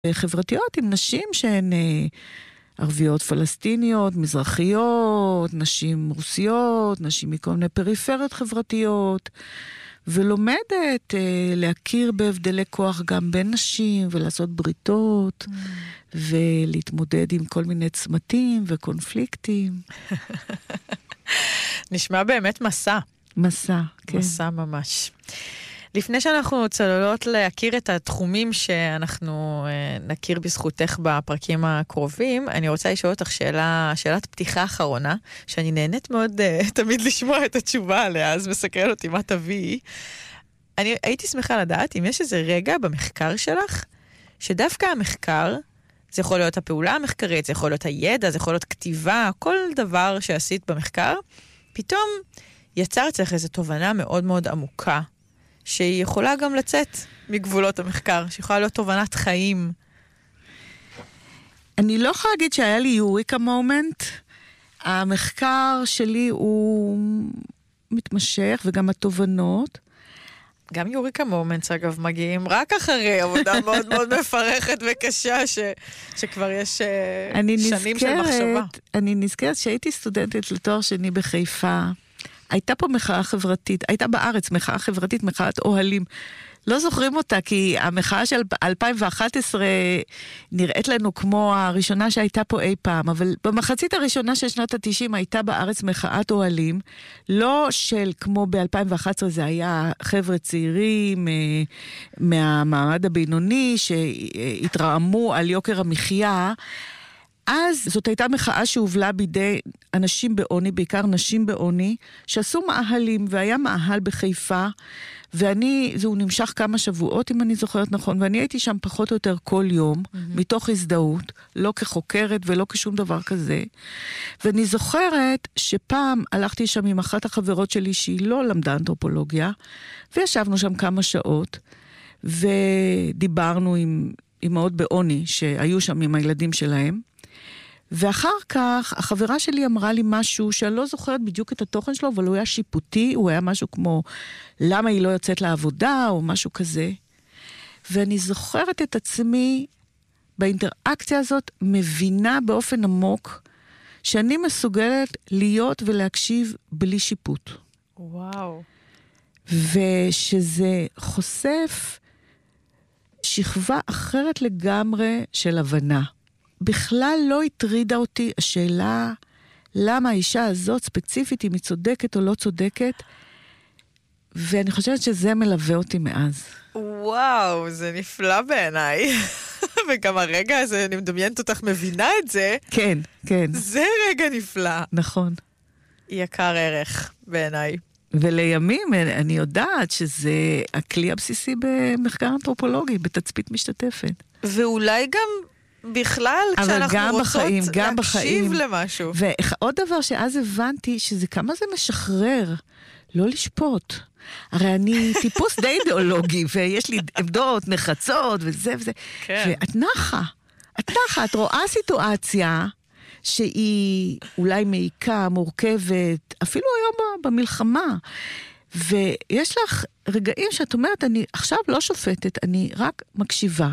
חברתיות עם נשים שהן ערביות פלסטיניות, מזרחיות, נשים רוסיות, נשים מכל מיני פריפריות חברתיות, ולומדת להכיר בהבדלי כוח גם בין נשים, ולעשות בריתות, ולהתמודד עם כל מיני צמתים וקונפליקטים. נשמע באמת מסע. מסע, כן. מסע ממש. לפני שאנחנו צוללות להכיר את התחומים שאנחנו נכיר בזכותך בפרקים הקרובים, אני רוצה לשאול אותך שאלת פתיחה אחרונה, שאני נהנית מאוד תמיד לשמוע את התשובה עליה, אז מסקרן אותי מה תביאי. אני הייתי שמחה לדעת אם יש איזה רגע במחקר שלך, שדווקא המחקר, זה יכול להיות הפעולה המחקרית, זה יכול להיות הידע, זה יכול להיות כתיבה, כל דבר שעשית במחקר, פתאום יצר אצלך איזו תובנה מאוד מאוד עמוקה, שהיא יכולה גם לצאת מגבולות המחקר, שיכולה להיות תובנת חיים. אני לא יכולה להגיד שהיה לי יוריקה מומנט. המחקר שלי הוא מתמשך, וגם התובנות. גם יוריקה מומנטס, אגב, מגיעים רק אחרי עבודה מאוד מאוד מפרכת וקשה, שכבר יש שנים של מחשבה. אני נזכרת שהייתי סטודנטית לתואר שני בחיפה, הייתה פה מחאה חברתית, הייתה בארץ מחאה חברתית, מחאת אוהלים. לא זוכרים אותה, כי המחאה של 2011 נראית לנו כמו הראשונה שהייתה פה אי פעם, אבל במחצית הראשונה של שנות ה-90 הייתה בארץ מחאת אוהלים, לא של כמו ב-2011 זה היה חבר'ה צעירים מהמעמד הבינוני שהתרעמו על יוקר המחיה, אז זאת הייתה מחאה שהובלה בידי אנשים בעוני, בעיקר נשים בעוני, שעשו מאהלים, והיה מאהל בחיפה, זהו נמשך כמה שבועות, אם אני זוכרת נכון, ואני הייתי שם פחות או יותר כל יום, מתוך הזדהות, לא כחוקרת ולא כשום דבר כזה, ואני זוכרת שפעם הלכתי שם עם אחת החברות שלי, שהיא לא למדה אנתרופולוגיה, וישבנו שם כמה שעות, ודיברנו עם אמהות בעוני, שהיו שם עם הילדים שלהם, ואחר כך, החברה שלי אמרה לי משהו שאני לא זוכרת בדיוק את התוכן שלו, אבל הוא היה שיפוטי, הוא היה משהו כמו, למה היא לא יוצאת לעבודה, או משהו כזה. ואני זוכרת את עצמי, באינטראקציה הזאת, מבינה באופן עמוק, שאני מסוגלת להיות ולהקשיב בלי שיפוט. וואו. ושזה חושף שכבה אחרת לגמרי של הבנה. בכלל לא הטרידה אותי השאלה למה האישה הזאת ספציפית, אם היא צודקת או לא צודקת, ואני חושבת שזה מלווה אותי מאז. וואו, זה נפלא בעיניי. וגם הרגע הזה, אני מדמיינת אותך מבינה את זה. כן, כן. זה רגע נפלא. נכון. יקר ערך בעיניי. ולימים אני יודעת שזה הכלי הבסיסי במחקר אנתרופולוגי, בתצפית משתתפת. ואולי גם בכלל, כשאנחנו רוצות להקשיב למשהו. ועוד דבר שאז הבנתי, שזה כמה זה משחרר, לא לשפוט. הרי אני טיפוס די אידיאולוגי, ויש לי עמדות נחצות, וזה וזה. כן. ואת נחה, את רואה סיטואציה, שהיא אולי מעיקה, מורכבת, אפילו היום במלחמה. ויש לך רגעים שאת אומרת, אני עכשיו לא שופטת, אני רק מקשיבה.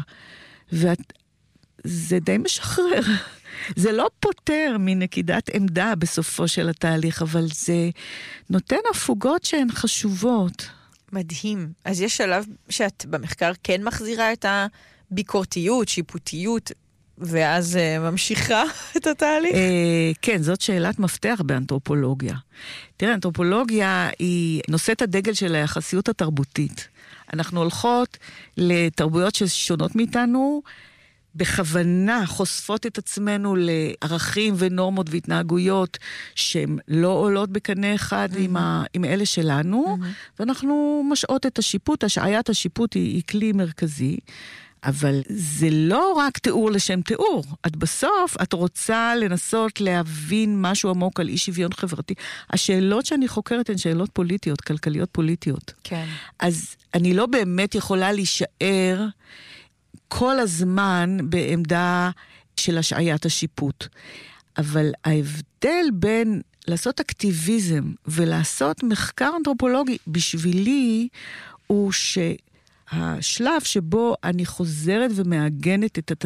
זה די משחרר. זה לא פותר מנקידת עמדה בסופו של התהליך, אבל זה נותן הפוגות שהן חשובות. מדהים. אז יש שלב שאת במחקר כן מחזירה את הביקורתיות, שיפוטיות, ואז ממשיכה את התהליך? כן, זאת שאלת מפתח באנתרופולוגיה. תראה, אנתרופולוגיה היא נושאת הדגל של היחסיות התרבותית. אנחנו הולכות לתרבויות ששונות מאיתנו, בכוונה חושפות את עצמנו לערכים ונורמות והתנהגויות שהן לא עולות בקנה אחד עם אלה שלנו, ואנחנו משעות את השיפוט, השעיית השיפוט היא כלי מרכזי, אבל זה לא רק תיאור לשם תיאור. בסוף את רוצה לנסות להבין משהו עמוק על אי שוויון חברתי. השאלות שאני חוקרת הן שאלות פוליטיות, כלכליות פוליטיות. כן. אז אני לא באמת יכולה להישאר כל הזמן בעמדה של השעיית השיפוט. אבל ההבדל בין לעשות אקטיביזם ולעשות מחקר אנתרופולוגי בשבילי, הוא השלב שבו אני חוזרת ומאגנת את